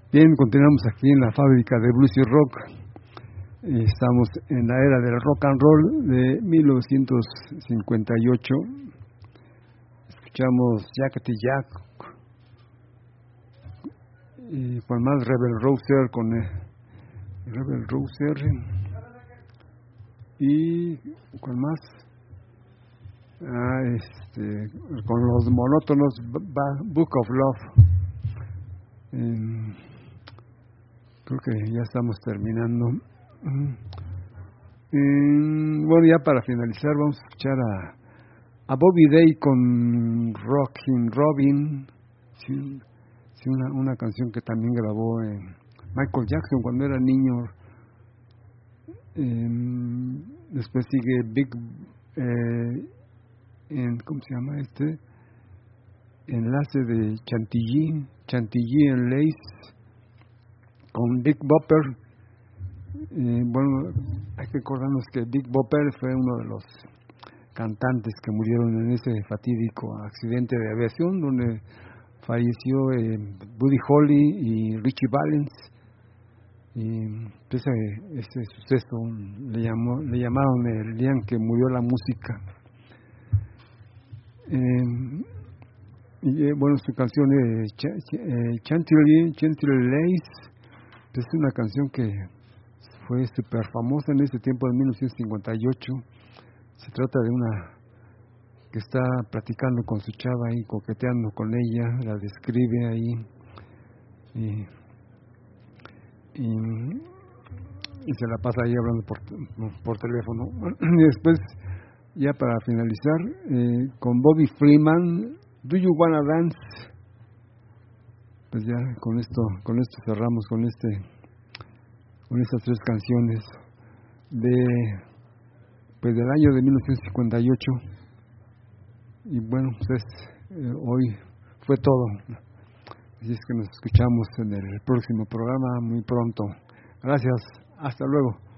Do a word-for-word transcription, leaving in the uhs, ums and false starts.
Bien, continuamos aquí en la fábrica de blues y rock. Estamos en la era del rock and roll de mil novecientos cincuenta y ocho. Escuchamos Yakety Yak y con más Rebel Rouser, con eh, Rebel Rouser y con más ah, este, con los monótonos Book of Love. Eh, creo que ya estamos terminando. Eh, bueno, ya para finalizar vamos a escuchar a, a Bobby Day con Rockin' Robin, sí, sí, una, una canción que también grabó eh, Michael Jackson cuando era niño. Eh, después sigue Big eh, en, ¿cómo se llama este? Enlace de Chantilly, Chantilly en Lace con Big Bopper. Eh, bueno, hay que acordarnos que Big Bopper fue uno de los cantantes que murieron en ese fatídico accidente de aviación donde falleció eh, Buddy Holly y Richie Valens. Y ese, ese suceso le llamó, le llamaron el día en que murió la música. Eh, y eh, bueno, su canción de Ch eh, Chantilly, Chantilly Lace es una canción que fue súper famosa en ese tiempo de mil novecientos cincuenta y ocho. Se trata de una que está platicando con su chava ahí, coqueteando con ella, la describe ahí y, y, y se la pasa ahí hablando por, por teléfono. Y después, ya para finalizar, eh, con Bobby Freeman, Do You Wanna Dance? Pues ya con esto, con esto cerramos con este, con estas tres canciones de, pues del año de mil novecientos cincuenta y ocho. Y bueno, pues eh, hoy fue todo. Así es que nos escuchamos en el próximo programa muy pronto. Gracias, hasta luego.